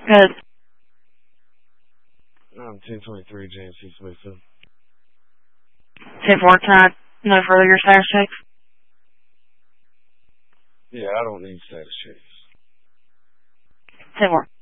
Good. 1023 James C. Smith. 10-4, can I know further your status checks? Yeah, I don't need status checks. 10-4.